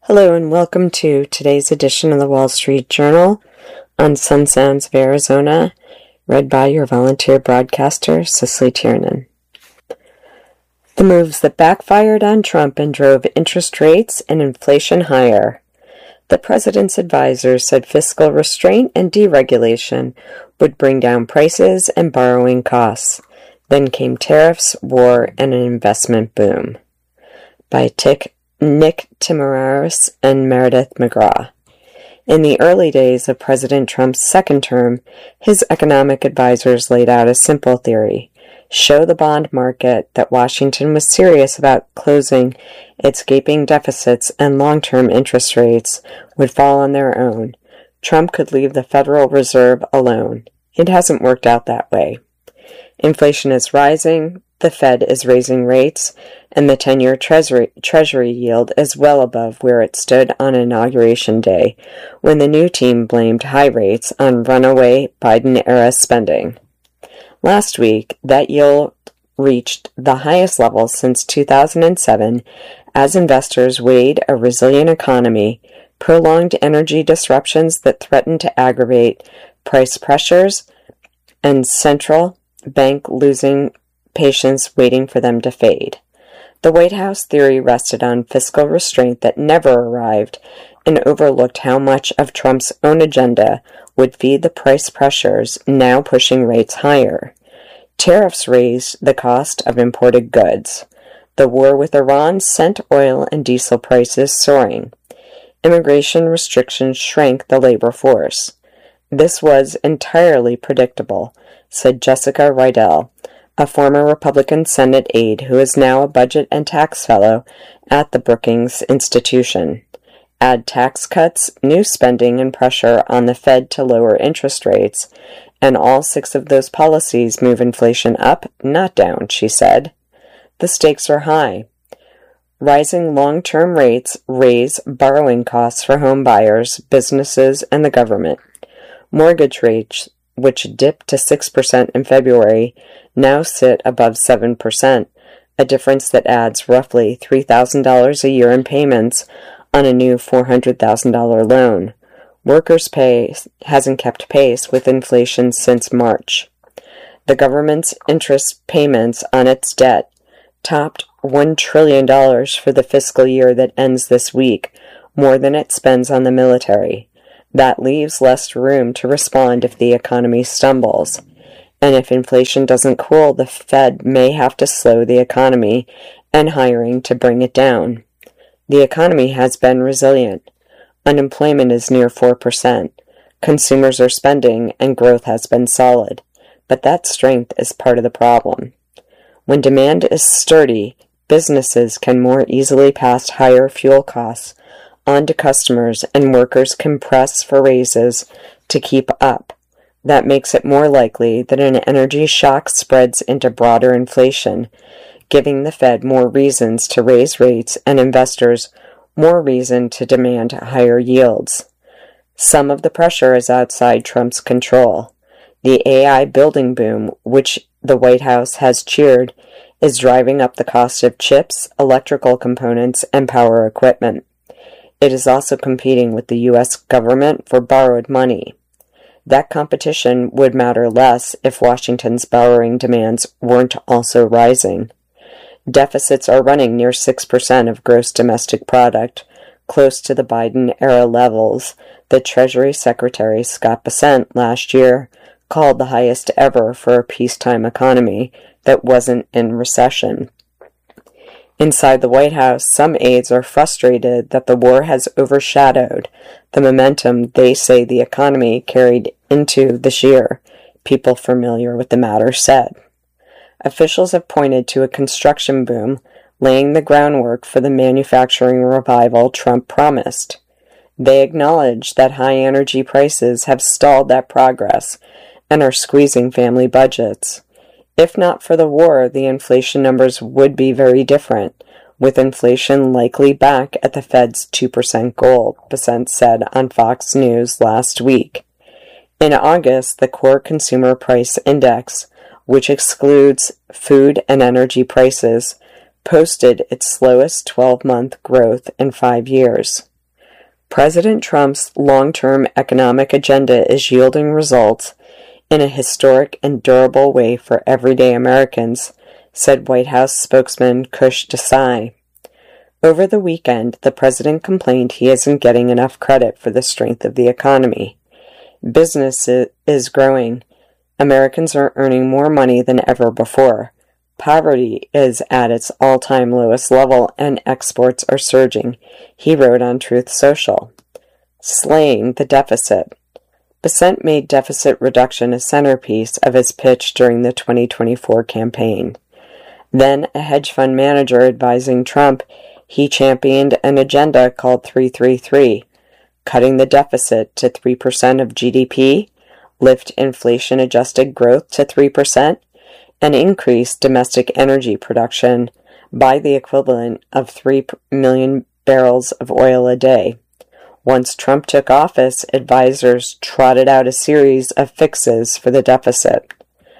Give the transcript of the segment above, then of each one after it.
Hello and welcome to today's edition of the Wall Street Journal on Sun Sounds of Arizona, read by your volunteer broadcaster, Cicely Tiernan. The moves that backfired on Trump and drove interest rates and inflation higher. The president's advisors said fiscal restraint and deregulation would bring down prices and borrowing costs. Then came tariffs, war, and an investment boom. By Nick Timiraos and Meredith McGraw. In the early days of President Trump's second term, his economic advisors laid out a simple theory: show the bond market that Washington was serious about closing its gaping deficits and long-term interest rates would fall on their own. Trump could leave the Federal Reserve alone. It hasn't worked out that way. Inflation is rising, the Fed is raising rates, and the 10-year Treasury yield is well above where it stood on Inauguration Day, when the new team blamed high rates on runaway Biden-era spending. Last week, that yield reached the highest level since 2007 as investors weighed a resilient economy, prolonged energy disruptions that threatened to aggravate price pressures, and central bank losing patience waiting for them to fade. The White House theory rested on fiscal restraint that never arrived and overlooked how much of Trump's own agenda would feed the price pressures now pushing rates higher. Tariffs raised the cost of imported goods. The war with Iran sent oil and diesel prices soaring. Immigration restrictions shrank the labor force. This was entirely predictable, said Jessica Rydell, a former Republican Senate aide who is now a budget and tax fellow at the Brookings Institution. Add tax cuts, new spending, and pressure on the Fed to lower interest rates, and all 6 of those policies move inflation up, not down, she said. The stakes are high. Rising long-term rates raise borrowing costs for home buyers, businesses, and the government. Mortgage rates, which dipped to 6% in February, now sit above 7%, a difference that adds roughly $3,000 a year in payments on a new $400,000 loan. Workers' pay hasn't kept pace with inflation since March. The government's interest payments on its debt topped $1 trillion for the fiscal year that ends this week, more than it spends on the military. That leaves less room to respond if the economy stumbles. And if inflation doesn't cool, the Fed may have to slow the economy and hiring to bring it down. The economy has been resilient. Unemployment is near 4%. Consumers are spending and growth has been solid. But that strength is part of the problem. When demand is sturdy, businesses can more easily pass higher fuel costs on to customers and workers can press for raises to keep up. That makes it more likely that an energy shock spreads into broader inflation, giving the Fed more reasons to raise rates and investors more reason to demand higher yields. Some of the pressure is outside Trump's control. The AI building boom, which the White House has cheered, is driving up the cost of chips, electrical components, and power equipment. It is also competing with the U.S. government for borrowed money. That competition would matter less if Washington's borrowing demands weren't also rising. Deficits are running near 6% of gross domestic product, close to the Biden-era levels that Treasury Secretary Scott Bessent last year called the highest ever for a peacetime economy that wasn't in recession. Inside the White House, some aides are frustrated that the war has overshadowed the momentum they say the economy carried into this year, people familiar with the matter said. Officials have pointed to a construction boom, laying the groundwork for the manufacturing revival Trump promised. They acknowledge that high energy prices have stalled that progress and are squeezing family budgets. If not for the war, the inflation numbers would be very different, with inflation likely back at the Fed's 2% goal, Bessent said on Fox News last week. In August, the Core Consumer Price Index, which excludes food and energy prices, posted its slowest 12-month growth in 5 years. President Trump's long-term economic agenda is yielding results in a historic and durable way for everyday Americans, said White House spokesman Kush Desai. Over the weekend, the president complained he isn't getting enough credit for the strength of the economy. Business is growing. Americans are earning more money than ever before. Poverty is at its all-time lowest level and exports are surging, he wrote on Truth Social. Slaying the deficit. Bessent made deficit reduction a centerpiece of his pitch during the 2024 campaign. Then a hedge fund manager advising Trump, he championed an agenda called 333, cutting the deficit to 3% of GDP, lift inflation-adjusted growth to 3%, and increase domestic energy production by the equivalent of 3 million barrels of oil a day. Once Trump took office, advisors trotted out a series of fixes for the deficit.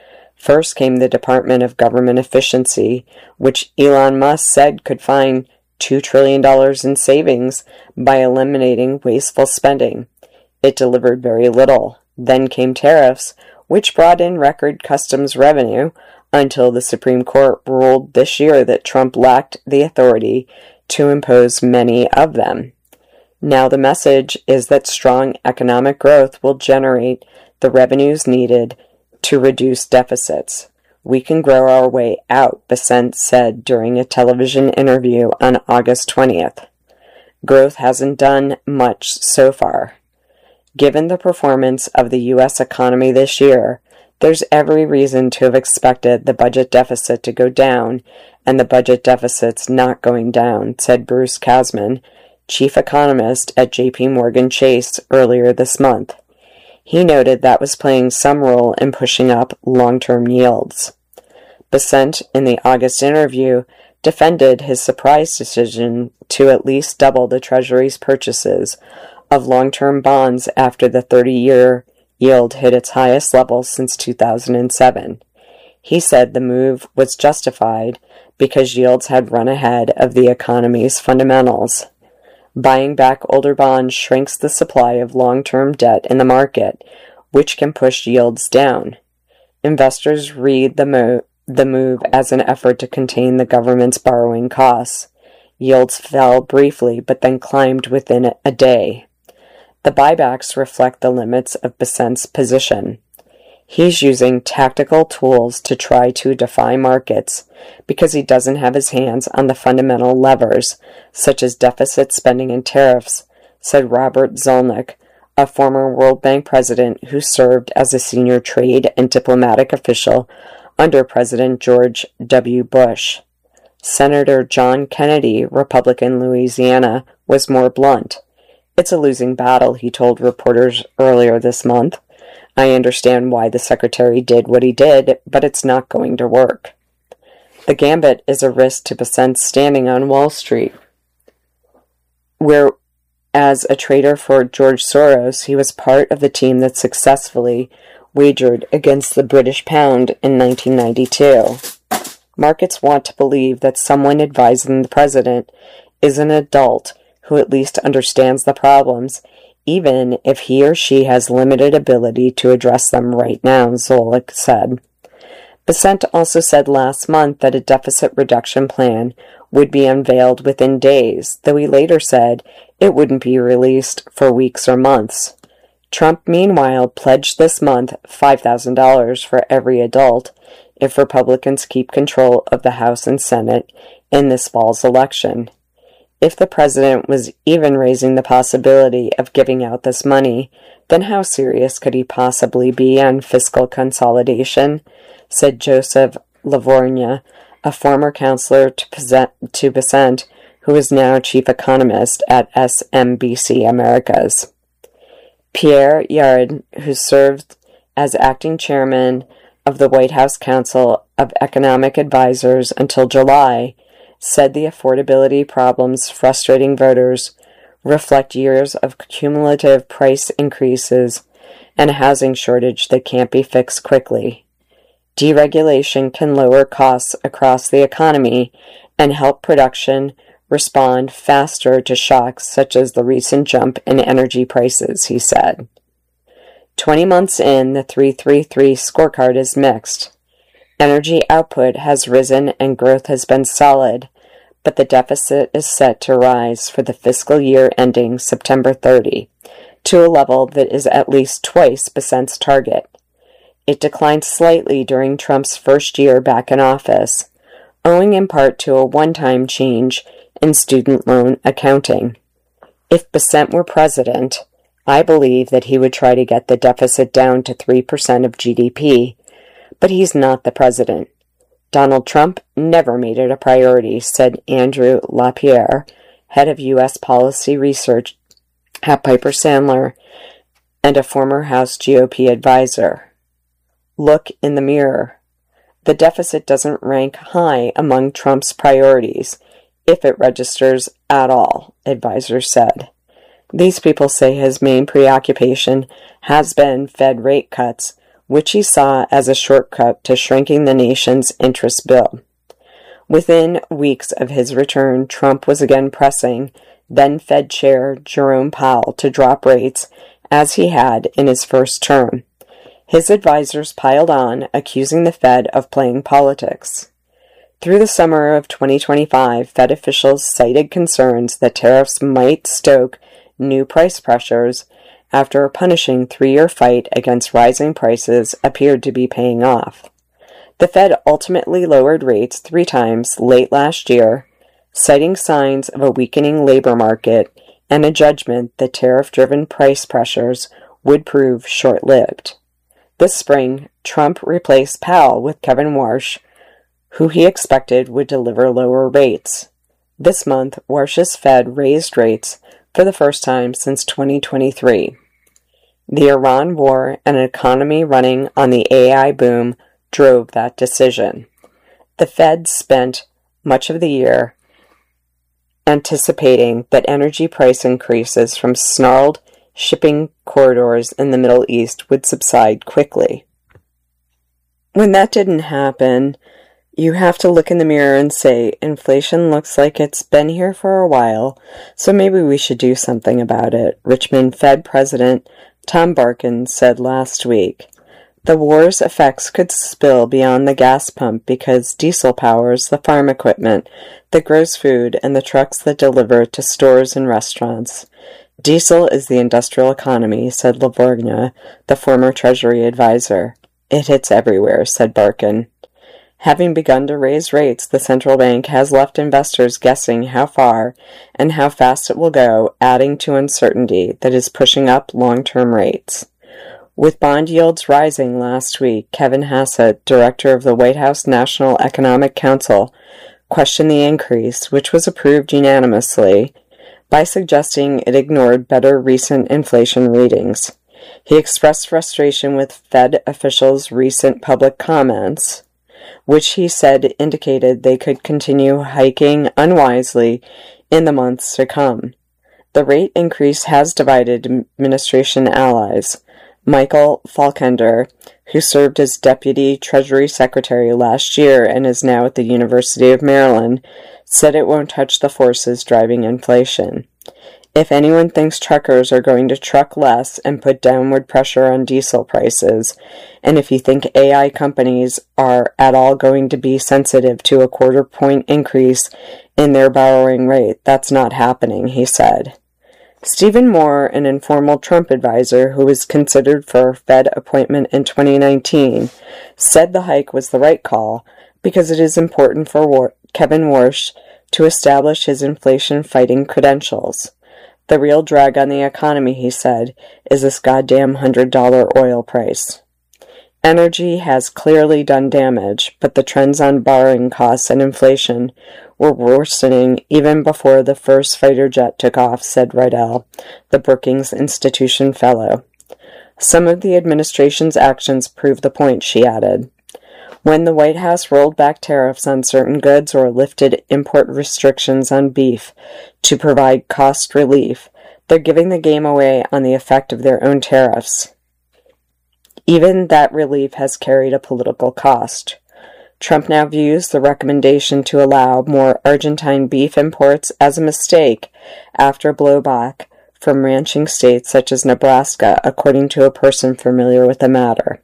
First came the Department of Government Efficiency, which Elon Musk said could find $2 trillion in savings by eliminating wasteful spending. It delivered very little. Then came tariffs, which brought in record customs revenue until the Supreme Court ruled this year that Trump lacked the authority to impose many of them. Now the message is that strong economic growth will generate the revenues needed to reduce deficits. We can grow our way out, Bessent said during a television interview on August 20th. Growth hasn't done much so far. Given the performance of the U.S. economy this year, there's every reason to have expected the budget deficit to go down, and the budget deficit's not going down, said Bruce Kasman, chief economist at J.P. Morgan Chase, earlier this month. He noted that was playing some role in pushing up long-term yields. Bessent, in the August interview, defended his surprise decision to at least double the Treasury's purchases of long-term bonds after the 30-year yield hit its highest level since 2007. He said the move was justified because yields had run ahead of the economy's fundamentals. Buying back older bonds shrinks the supply of long-term debt in the market, which can push yields down. Investors read the move as an effort to contain the government's borrowing costs. Yields fell briefly, but then climbed within a day. The buybacks reflect the limits of Bessent's position. He's using tactical tools to try to defy markets because he doesn't have his hands on the fundamental levers, such as deficit spending and tariffs, said Robert Zoelnick, a former World Bank president who served as a senior trade and diplomatic official under President George W. Bush. Senator John Kennedy, Republican Louisiana, was more blunt. It's a losing battle, he told reporters earlier this month. I understand why the secretary did what he did, but it's not going to work. The gambit is a risk to Bessent's standing on Wall Street, where, as a trader for George Soros, he was part of the team that successfully wagered against the British pound in 1992. Markets want to believe that someone advising the president is an adult who at least understands the problems, even if he or she has limited ability to address them right now, Zoelnick said. Bessent also said last month that a deficit reduction plan would be unveiled within days, though he later said it wouldn't be released for weeks or months. Trump, meanwhile, pledged this month $5,000 for every adult if Republicans keep control of the House and Senate in this fall's election. If the president was even raising the possibility of giving out this money, then how serious could he possibly be on fiscal consolidation, said Joseph Lavorgna, a former counselor to Bessent, who is now chief economist at SMBC Americas. Pierre Yared, who served as acting chairman of the White House Council of Economic Advisors until July, said the affordability problems frustrating voters reflect years of cumulative price increases and a housing shortage that can't be fixed quickly. Deregulation can lower costs across the economy and help production, respond faster to shocks such as the recent jump in energy prices, he said. 20 months in, the 333 scorecard is mixed. Energy output has risen and growth has been solid, but the deficit is set to rise for the fiscal year ending September 30 to a level that is at least twice Besant's target. It declined slightly during Trump's first year back in office, owing in part to a one-time change in student loan accounting. If Besant were president, I believe that he would try to get the deficit down to 3% of GDP, but he's not the president. Donald Trump never made it a priority, said Andrew LaPierre, head of U.S. policy research at Piper Sandler and a former House GOP advisor. Look in the mirror. The deficit doesn't rank high among Trump's priorities, if it registers at all, advisors said. These people say his main preoccupation has been Fed rate cuts, which he saw as a shortcut to shrinking the nation's interest bill. Within weeks of his return, Trump was again pressing then Fed Chair Jerome Powell to drop rates as he had in his first term. His advisors piled on, accusing the Fed of playing politics. Through the summer of 2025, Fed officials cited concerns that tariffs might stoke new price pressures after a punishing 3-year fight against rising prices appeared to be paying off. The Fed ultimately lowered rates 3 times late last year, citing signs of a weakening labor market and a judgment that tariff-driven price pressures would prove short-lived. This spring, Trump replaced Powell with Kevin Warsh, who he expected would deliver lower rates. This month, Warsh's Fed raised rates for the first time since 2023. The Iran war and an economy running on the AI boom drove that decision. The Fed spent much of the year anticipating that energy price increases from snarled shipping corridors in the Middle East would subside quickly. When that didn't happen, you have to look in the mirror and say, inflation looks like it's been here for a while, so maybe we should do something about it, Richmond Fed President Tom Barkin said last week. The war's effects could spill beyond the gas pump because diesel powers the farm equipment that grows food and the trucks that deliver to stores and restaurants. Diesel is the industrial economy, said Lavorgna, the former Treasury advisor. It hits everywhere, said Barkin. Having begun to raise rates, the central bank has left investors guessing how far and how fast it will go, adding to uncertainty that is pushing up long-term rates. With bond yields rising last week, Kevin Hassett, director of the White House National Economic Council, questioned the increase, which was approved unanimously, by suggesting it ignored better recent inflation readings. He expressed frustration with Fed officials' recent public comments, which he said indicated they could continue hiking unwisely in the months to come. The rate increase has divided administration allies. Michael Falkender, who served as Deputy Treasury Secretary last year and is now at the University of Maryland, said it won't touch the forces driving inflation. If anyone thinks truckers are going to truck less and put downward pressure on diesel prices, and if you think AI companies are at all going to be sensitive to a 1/4-point increase in their borrowing rate, that's not happening, he said. Stephen Moore, an informal Trump advisor who was considered for a Fed appointment in 2019, said the hike was the right call because it is important for Kevin Warsh to establish his inflation-fighting credentials. The real drag on the economy, he said, is this goddamn $100 oil price. Energy has clearly done damage, but the trends on borrowing costs and inflation were worsening even before the first fighter jet took off, said Rydell, the Brookings Institution fellow. Some of the administration's actions prove the point, she added. When the White House rolled back tariffs on certain goods or lifted import restrictions on beef to provide cost relief, they're giving the game away on the effect of their own tariffs. Even that relief has carried a political cost. Trump now views the recommendation to allow more Argentine beef imports as a mistake after blowback from ranching states such as Nebraska, according to a person familiar with the matter.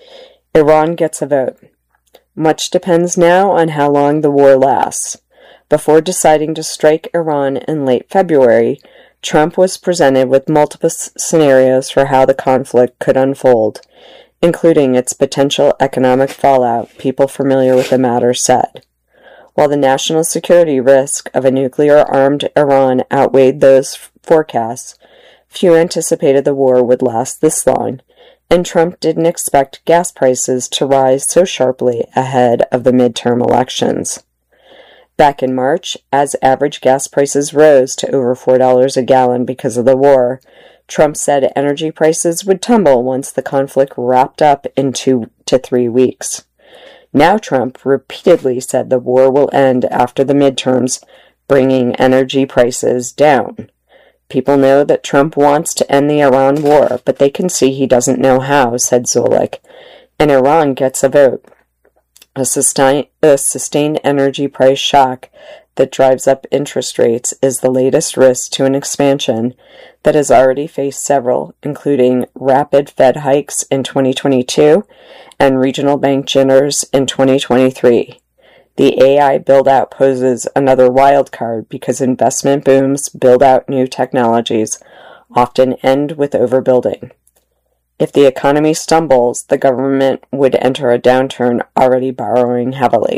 Iran gets a vote. Much depends now on how long the war lasts. Before deciding to strike Iran in late February, Trump was presented with multiple scenarios for how the conflict could unfold, including its potential economic fallout, people familiar with the matter said. While the national security risk of a nuclear-armed Iran outweighed those forecasts, few anticipated the war would last this long, and Trump didn't expect gas prices to rise so sharply ahead of the midterm elections. Back in March, as average gas prices rose to over $4 a gallon because of the war, Trump said energy prices would tumble once the conflict wrapped up in 2 to 3 weeks. Now Trump repeatedly said the war will end after the midterms, bringing energy prices down. People know that Trump wants to end the Iran war, but they can see he doesn't know how, said Zulik. And Iran gets a vote. A sustained energy price shock that drives up interest rates is the latest risk to an expansion that has already faced several, including rapid Fed hikes in 2022 and regional bank jitters in 2023. The AI build-out poses another wild card because investment booms build out new technologies, often end with overbuilding. If the economy stumbles, the government would enter a downturn already borrowing heavily.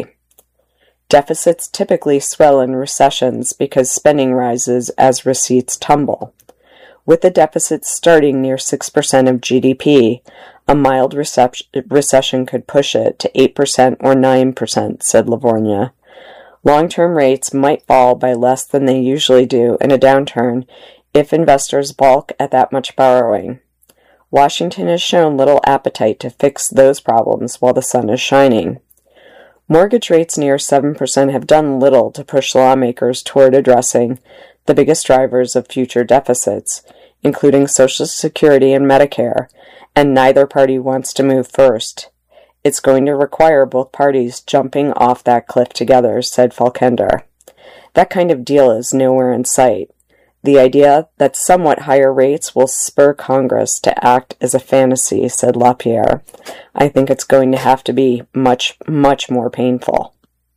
Deficits typically swell in recessions because spending rises as receipts tumble. With the deficit starting near 6% of GDP, a mild recession could push it to 8% or 9%, said Livornia. Long-term rates might fall by less than they usually do in a downturn if investors balk at that much borrowing. Washington has shown little appetite to fix those problems while the sun is shining. Mortgage rates near 7% have done little to push lawmakers toward addressing the biggest drivers of future deficits, including Social Security and Medicare, and neither party wants to move first. It's going to require both parties jumping off that cliff together, said Falkender. That kind of deal is nowhere in sight. The idea that somewhat higher rates will spur Congress to act is a fantasy, said LaPierre. I think it's going to have to be much, much more painful.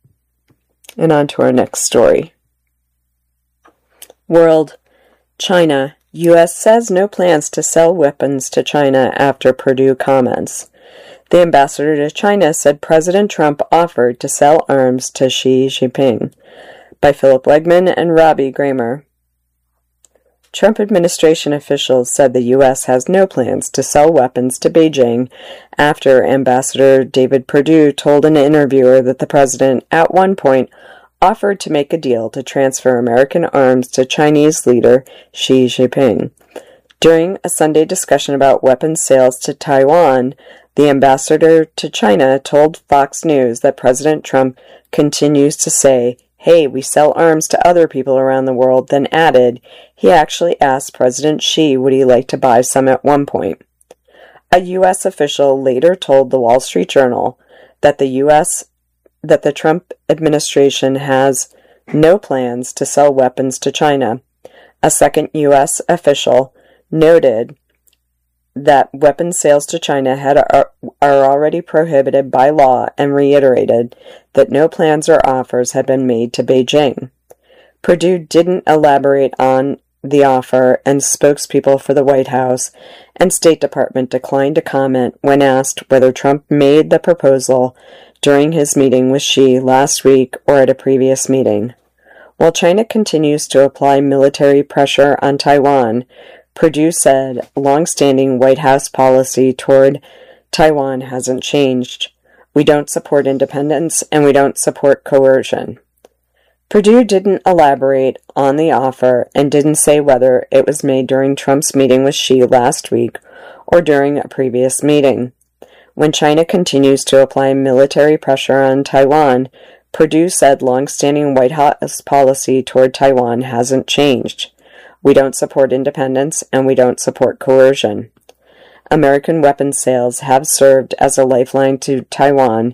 And on to our next story. World. China. U.S. says no plans to sell weapons to China after Perdue comments. The ambassador to China said President Trump offered to sell arms to Xi Jinping. By Philip Wegman and Robbie Gramer. Trump administration officials said the U.S. has no plans to sell weapons to Beijing after Ambassador David Perdue told an interviewer that the president, at one point, offered to make a deal to transfer American arms to Chinese leader Xi Jinping. During a Sunday discussion about weapons sales to Taiwan, the ambassador to China told Fox News that President Trump continues to say, "Hey, we sell arms to other people around the world," then added, he actually asked President Xi would he like to buy some at one point. A U.S. official later told the Wall Street Journal that the Trump administration has no plans to sell weapons to China. A second U.S. official noted that weapons sales to China are already prohibited by law and reiterated that no plans or offers had been made to Beijing. Perdue didn't elaborate on the offer, and spokespeople for the White House and State Department declined to comment when asked whether Trump made the proposal during his meeting with Xi last week or at a previous meeting. While China continues to apply military pressure on Taiwan, Perdue said long-standing White House policy toward Taiwan hasn't changed. We don't support independence, and we don't support coercion. Perdue didn't elaborate on the offer and didn't say whether it was made during Trump's meeting with Xi last week or during a previous meeting. When China continues to apply military pressure on Taiwan, Perdue said long-standing White House policy toward Taiwan hasn't changed. We don't support independence, and we don't support coercion. American weapons sales have served as a lifeline to Taiwan,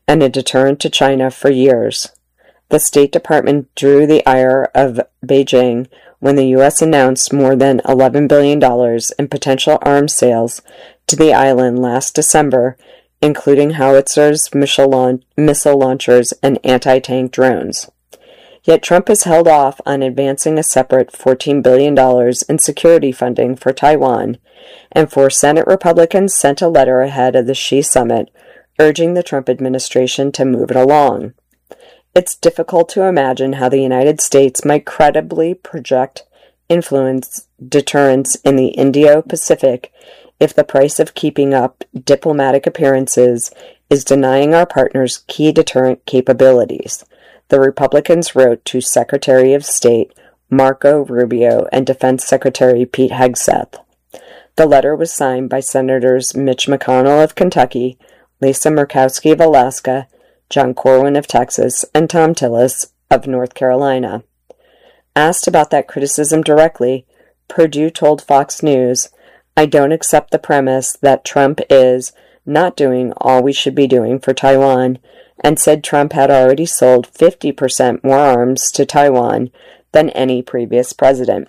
and a deterrent to China for years. The State Department drew the ire of Beijing when the U.S. announced more than $11 billion in potential arms sales to the island last December, including howitzers, missile launchers, and anti-tank drones. Yet Trump has held off on advancing a separate $14 billion in security funding for Taiwan, and 4 Senate Republicans sent a letter ahead of the Xi summit urging the Trump administration to move it along. It's difficult to imagine how the United States might credibly project influence deterrence in the Indo-Pacific if the price of keeping up diplomatic appearances is denying our partners key deterrent capabilities, the Republicans wrote to Secretary of State Marco Rubio and Defense Secretary Pete Hegseth. The letter was signed by Senators Mitch McConnell of Kentucky, Lisa Murkowski of Alaska, John Corwin of Texas, and Thom Tillis of North Carolina. Asked about that criticism directly, Perdue told Fox News, "I don't accept the premise that Trump is not doing all we should be doing for Taiwan," and said Trump had already sold 50% more arms to Taiwan than any previous president.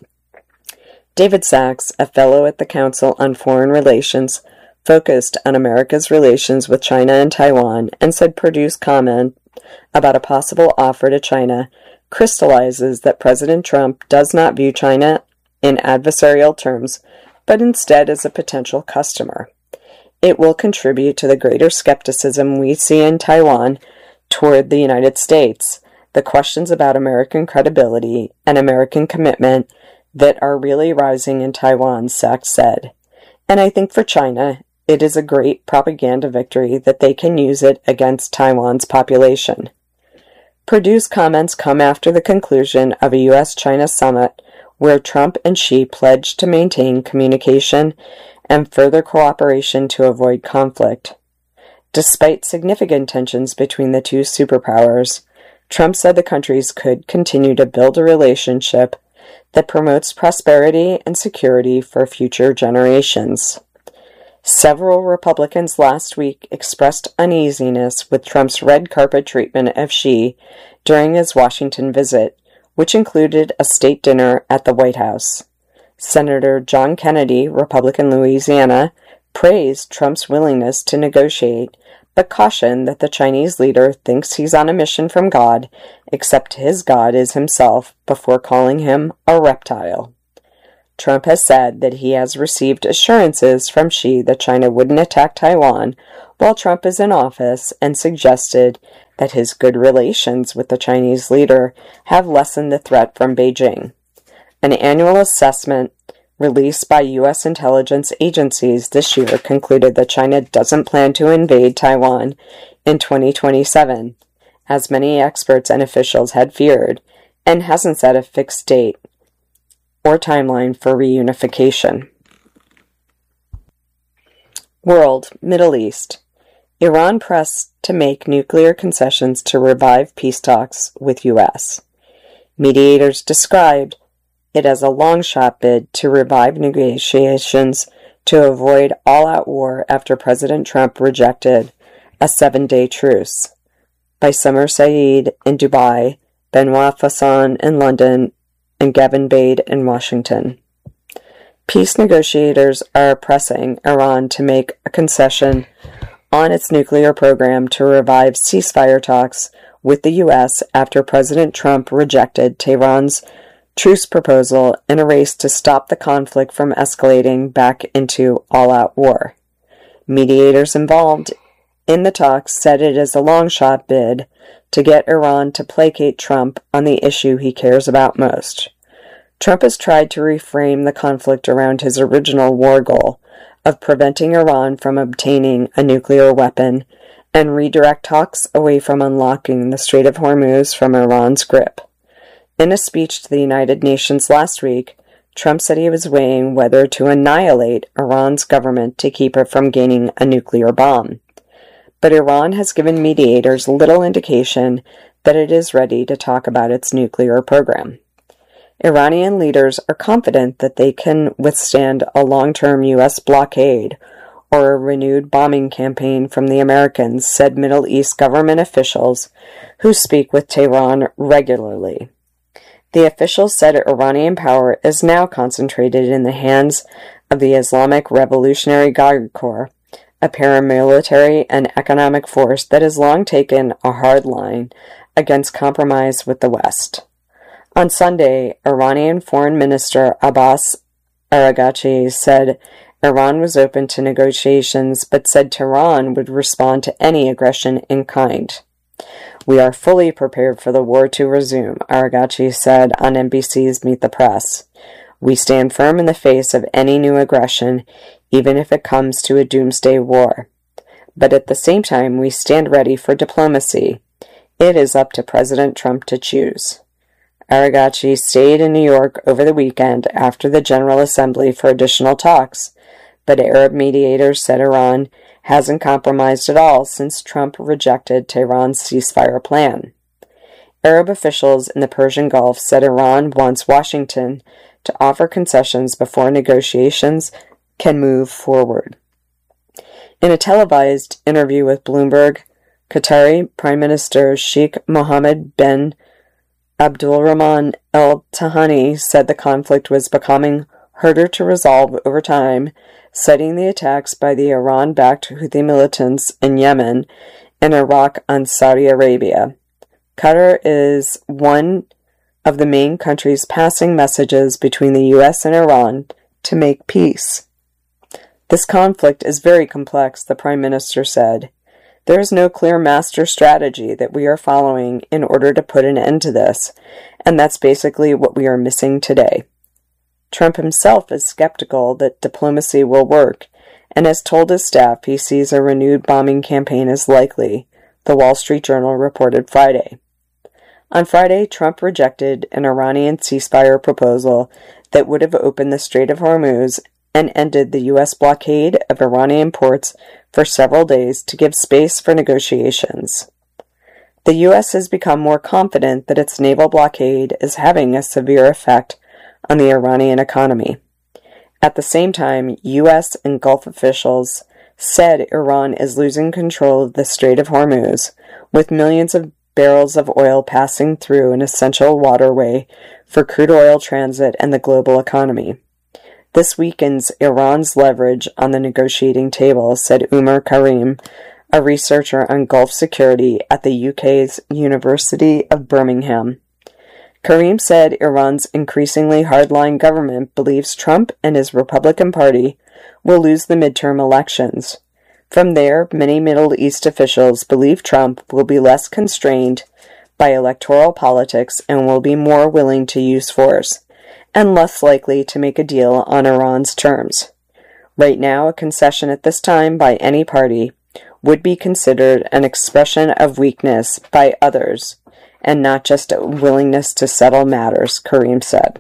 David Sachs, a fellow at the Council on Foreign Relations, focused on America's relations with China and Taiwan and said Perdue's comment about a possible offer to China crystallizes that President Trump does not view China in adversarial terms, but instead as a potential customer. It will contribute to the greater skepticism we see in Taiwan toward the United States, the questions about American credibility and American commitment that are really rising in Taiwan, Sachs said. And I think for China, it is a great propaganda victory that they can use it against Taiwan's population. Perdue's comments come after the conclusion of a U.S.-China summit where Trump and Xi pledged to maintain communication and further cooperation to avoid conflict. Despite significant tensions between the two superpowers, Trump said the countries could continue to build a relationship that promotes prosperity and security for future generations. Several Republicans last week expressed uneasiness with Trump's red carpet treatment of Xi during his Washington visit, which included a state dinner at the White House. Senator John Kennedy, Republican Louisiana, praised Trump's willingness to negotiate, but cautioned that the Chinese leader thinks he's on a mission from God, except his God is himself, before calling him a reptile. Trump has said that he has received assurances from Xi that China wouldn't attack Taiwan while Trump is in office, and suggested that his good relations with the Chinese leader have lessened the threat from Beijing. An annual assessment released by U.S. intelligence agencies this year concluded that China doesn't plan to invade Taiwan in 2027, as many experts and officials had feared, and hasn't set a fixed date or timeline for reunification. World, Middle East. Iran pressed to make nuclear concessions to revive peace talks with U.S. Mediators described it as a long-shot bid to revive negotiations to avoid all-out war after President Trump rejected a 7-day truce. By Summer Saeed in Dubai, Benoit Fasson in London, and Gavin Bade in Washington. Peace negotiators are pressing Iran to make a concession on its nuclear program to revive ceasefire talks with the U.S. after President Trump rejected Tehran's truce proposal in a race to stop the conflict from escalating back into all-out war. Mediators involved in the talks said it is a long-shot bid to get Iran to placate Trump on the issue he cares about most. Trump has tried to reframe the conflict around his original war goal of preventing Iran from obtaining a nuclear weapon and redirect talks away from unlocking the Strait of Hormuz from Iran's grip. In a speech to the United Nations last week, Trump said he was weighing whether to annihilate Iran's government to keep it from gaining a nuclear bomb. But Iran has given mediators little indication that it is ready to talk about its nuclear program. Iranian leaders are confident that they can withstand a long-term U.S. blockade or a renewed bombing campaign from the Americans, said Middle East government officials who speak with Tehran regularly. The officials said Iranian power is now concentrated in the hands of the Islamic Revolutionary Guard Corps, a paramilitary and economic force that has long taken a hard line against compromise with the West. On Sunday, Iranian Foreign Minister Abbas Araghchi said Iran was open to negotiations, but said Tehran would respond to any aggression in kind. "We are fully prepared for the war to resume," Araghchi said on NBC's Meet the Press. "We stand firm in the face of any new aggression, even if it comes to a doomsday war. But at the same time, we stand ready for diplomacy. It is up to President Trump to choose." Araghchi stayed in New York over the weekend after the General Assembly for additional talks, but Arab mediators said Iran hasn't compromised at all since Trump rejected Tehran's ceasefire plan. Arab officials in the Persian Gulf said Iran wants Washington to offer concessions before negotiations can move forward. In a televised interview with Bloomberg, Qatari Prime Minister Sheikh Mohammed bin Abdulrahman Al Thani said the conflict was becoming harder to resolve over time, citing the attacks by the Iran-backed Houthi militants in Yemen and Iraq on Saudi Arabia. Qatar is one of the main countries passing messages between the U.S. and Iran to make peace. "This conflict is very complex," the Prime Minister said. "There is no clear master strategy that we are following in order to put an end to this, and that's basically what we are missing today." Trump himself is skeptical that diplomacy will work, and has told his staff he sees a renewed bombing campaign as likely, the Wall Street Journal reported Friday. On Friday, Trump rejected an Iranian ceasefire proposal that would have opened the Strait of Hormuz and ended the U.S. blockade of Iranian ports for several days to give space for negotiations. The U.S. has become more confident that its naval blockade is having a severe effect on the Iranian economy. At the same time, U.S. and Gulf officials said Iran is losing control of the Strait of Hormuz, with millions of barrels of oil passing through an essential waterway for crude oil transit and the global economy. This weakens Iran's leverage on the negotiating table, said Umar Karim, a researcher on Gulf security at the UK's University of Birmingham. Karim said Iran's increasingly hardline government believes Trump and his Republican Party will lose the midterm elections. From there, many Middle East officials believe Trump will be less constrained by electoral politics and will be more willing to use force, and less likely to make a deal on Iran's terms. Right now, a concession at this time by any party would be considered an expression of weakness by others, and not just a willingness to settle matters, Karim said.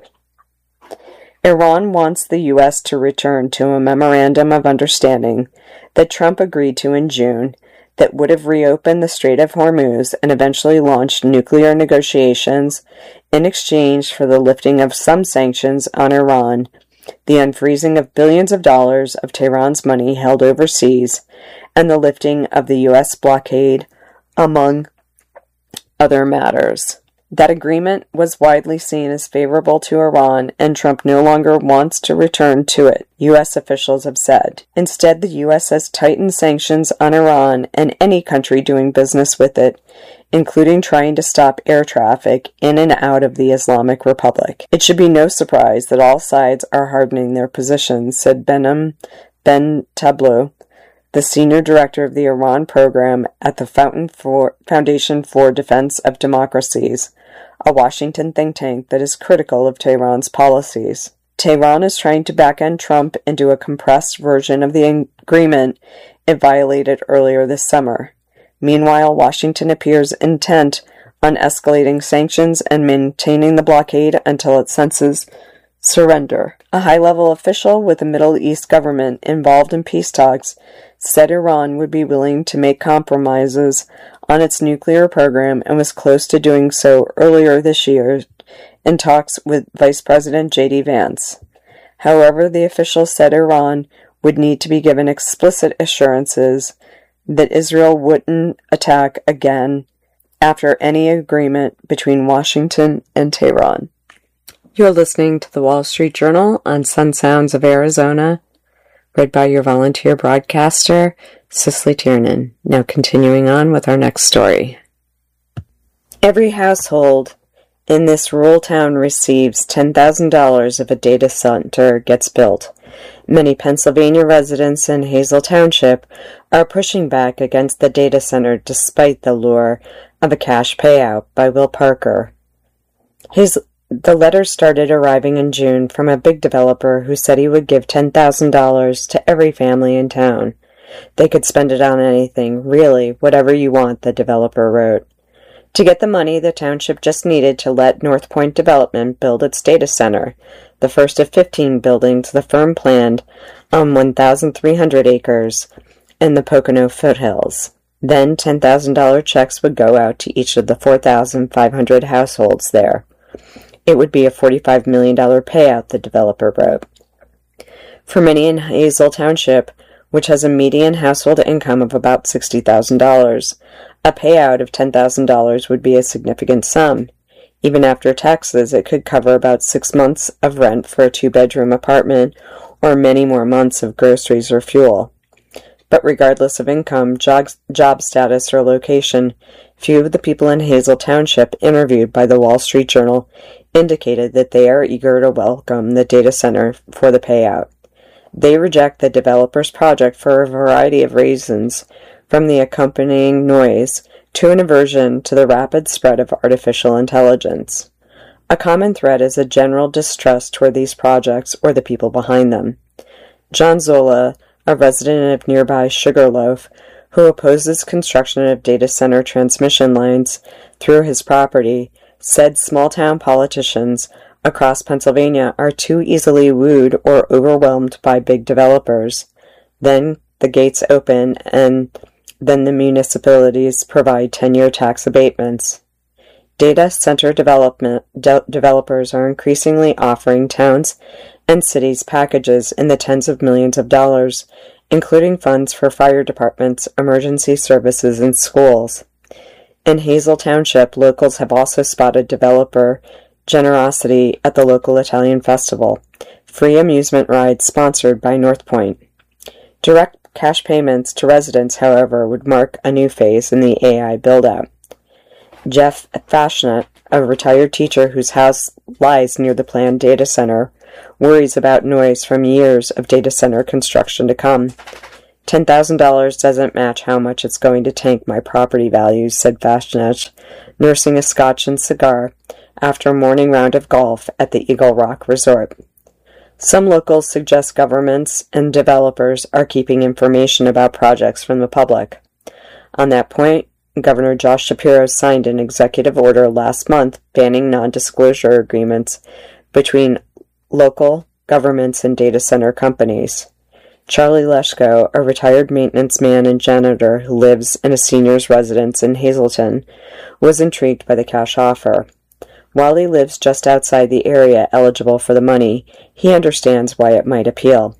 Iran wants the U.S. to return to a memorandum of understanding that Trump agreed to in June that would have reopened the Strait of Hormuz and eventually launched nuclear negotiations in exchange for the lifting of some sanctions on Iran, the unfreezing of billions of dollars of Tehran's money held overseas, and the lifting of the U.S. blockade, among other matters. That agreement was widely seen as favorable to Iran, and Trump no longer wants to return to it, U.S. officials have said. Instead, the U.S. has tightened sanctions on Iran and any country doing business with it, including trying to stop air traffic in and out of the Islamic Republic. It should be no surprise that all sides are hardening their positions, said Behnam Ben Tablo, the senior director of the Iran program at the Foundation for Defense of Democracies, a Washington think tank that is critical of Tehran's policies. Tehran is trying to back-end Trump into a compressed version of the agreement it violated earlier this summer. Meanwhile, Washington appears intent on escalating sanctions and maintaining the blockade until it senses surrender. A high-level official with the Middle East government involved in peace talks said Iran would be willing to make compromises on its nuclear program and was close to doing so earlier this year in talks with Vice President J.D. Vance. However, the official said Iran would need to be given explicit assurances that Israel wouldn't attack again after any agreement between Washington and Tehran. You're listening to the Wall Street Journal on Sun Sounds of Arizona, read by your volunteer broadcaster, Cicely Tiernan. Now continuing on with our next story. Every household in this rural town receives $10,000 if a data center gets built. Many Pennsylvania residents in Hazel Township are pushing back against the data center despite the lure of a cash payout by Will Parker. The letters started arriving in June from a big developer who said he would give $10,000 to every family in town. They could spend it on anything, really, whatever you want, the developer wrote. To get the money, the township just needed to let North Point Development build its data center, the first of 15 buildings the firm planned on 1,300 acres in the Pocono foothills. Then $10,000 checks would go out to each of the 4,500 households there. It would be a $45 million payout, the developer wrote. For many in Hazel Township, which has a median household income of about $60,000, a payout of $10,000 would be a significant sum. Even after taxes, it could cover about 6 months of rent for a 2-bedroom apartment or many more months of groceries or fuel. But regardless of income, job status, or location, few of the people in Hazel Township interviewed by the Wall Street Journal indicated that they are eager to welcome the data center for the payout. They reject the developer's project for a variety of reasons, from the accompanying noise to an aversion to the rapid spread of artificial intelligence. A common thread is a general distrust toward these projects or the people behind them. John Zola, a resident of nearby Sugarloaf, who opposes construction of data center transmission lines through his property, said small-town politicians across Pennsylvania are too easily wooed or overwhelmed by big developers. Then the gates open, and then the municipalities provide 10-year tax abatements. Data center developers are increasingly offering towns and cities packages in the tens of millions of dollars, including funds for fire departments, emergency services, and schools. In Hazel Township, locals have also spotted developer generosity at the local Italian festival, free amusement rides sponsored by North Point. Direct cash payments to residents, however, would mark a new phase in the AI build-out. Jeff Fashnet, a retired teacher whose house lies near the planned data center, worries about noise from years of data center construction to come. $10,000 doesn't match how much it's going to tank my property values, said Fashnet, nursing a scotch and cigar after a morning round of golf at the Eagle Rock Resort. Some locals suggest governments and developers are keeping information about projects from the public. On that point, Governor Josh Shapiro signed an executive order last month banning non-disclosure agreements between local governments and data center companies. Charlie Leschko, a retired maintenance man and janitor who lives in a senior's residence in Hazleton, was intrigued by the cash offer. While he lives just outside the area eligible for the money, he understands why it might appeal.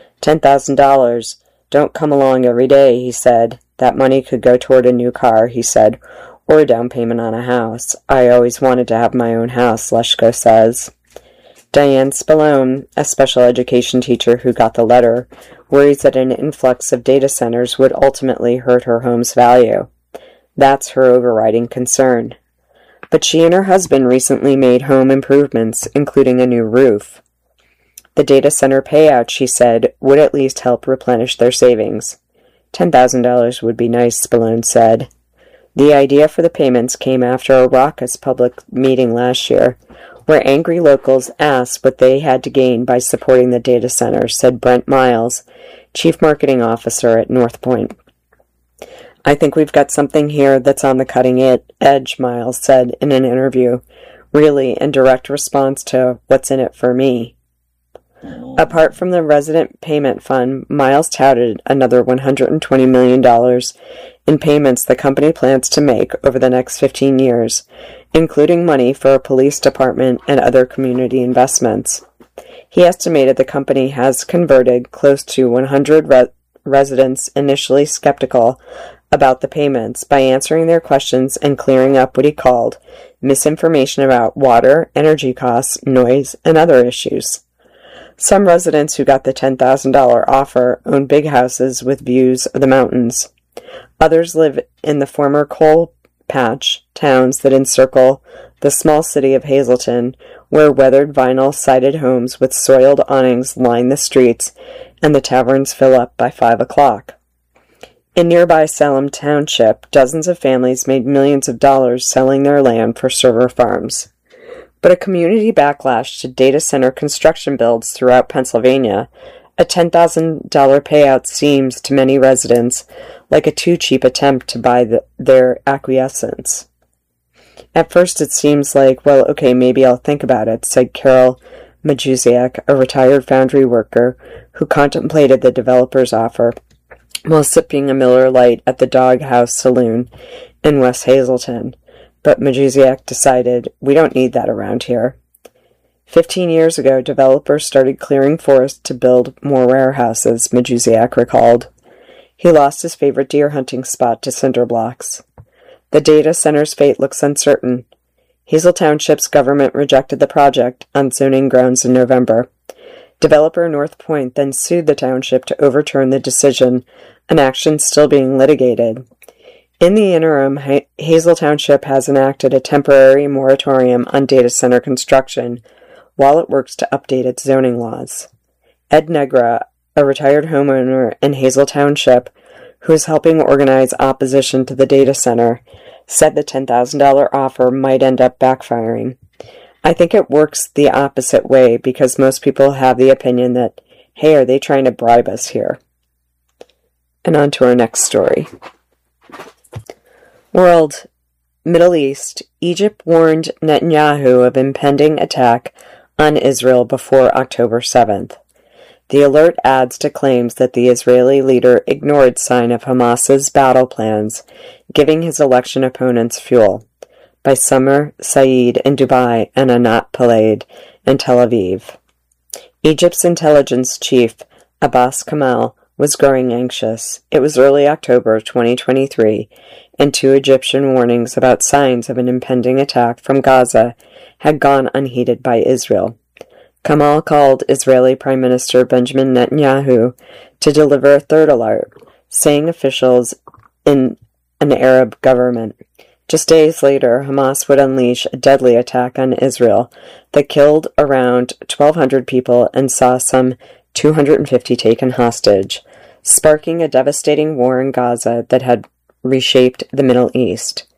$10,000 don't come along every day, he said. That money could go toward a new car, he said, or a down payment on a house. I always wanted to have my own house, Leschko says. Diane Spallone, a special education teacher who got the letter, worries that an influx of data centers would ultimately hurt her home's value. That's her overriding concern. But she and her husband recently made home improvements, including a new roof. The data center payout, she said, would at least help replenish their savings. $10,000 would be nice, Spallone said. The idea for the payments came after a raucous public meeting last year, where angry locals asked what they had to gain by supporting the data center, said Brent Miles, Chief Marketing Officer at North Point. I think we've got something here that's on the cutting edge, Miles said in an interview, really in direct response to what's in it for me. Apart from the resident payment fund, Miles touted another $120 million in payments the company plans to make over the next 15 years, including money for a police department and other community investments. He estimated the company has converted close to 100 residents initially skeptical about the payments by answering their questions and clearing up what he called misinformation about water, energy costs, noise, and other issues. Some residents who got the $10,000 offer own big houses with views of the mountains. Others live in the former coal patch towns that encircle the small city of Hazleton, where weathered vinyl-sided homes with soiled awnings line the streets and the taverns fill up by 5 o'clock. In nearby Salem Township, dozens of families made millions of dollars selling their land for server farms. But a community backlash to data center construction builds throughout Pennsylvania, a $10,000 payout seems to many residents like a too cheap attempt to buy their acquiescence. At first it seems like, well, okay, maybe I'll think about it, said Carol Majusiak, a retired foundry worker who contemplated the developer's offer while sipping a Miller Lite at the Dog House Saloon in West Hazleton. But Majusiak decided, we don't need that around here. 15 years ago, developers started clearing forest to build more warehouses, Majusiak recalled. He lost his favorite deer hunting spot to cinder blocks. The data center's fate looks uncertain. Hazel Township's government rejected the project on zoning grounds in November. Developer North Point then sued the township to overturn the decision, an action still being litigated. In the interim, Hazel Township has enacted a temporary moratorium on data center construction while it works to update its zoning laws. Ed Negra, a retired homeowner in Hazel Township who is helping organize opposition to the data center, said the $10,000 offer might end up backfiring. I think it works the opposite way because most people have the opinion that, hey, are they trying to bribe us here? And on to our next story. World, Middle East, Egypt warned Netanyahu of impending attack on Israel before October 7th. The alert adds to claims that the Israeli leader ignored sign of Hamas's battle plans, giving his election opponents fuel. By Summer Saeed in Dubai and Anat Palaid in Tel Aviv. Egypt's intelligence chief, Abbas Kamal, was growing anxious. It was early October 2023, and 2 Egyptian warnings about signs of an impending attack from Gaza had gone unheeded by Israel. Kamal called Israeli Prime Minister Benjamin Netanyahu to deliver a third alert, saying officials in an Arab government. Just days later, Hamas would unleash a deadly attack on Israel that killed around 1,200 people and saw some 250 taken hostage, sparking a devastating war in Gaza that had reshaped the Middle East.